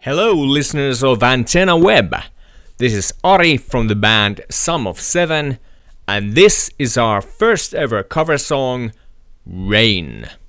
Hello, listeners of Antenna Web. This is Ari from the band Sum of Seven, and this is our first ever cover song, Rain.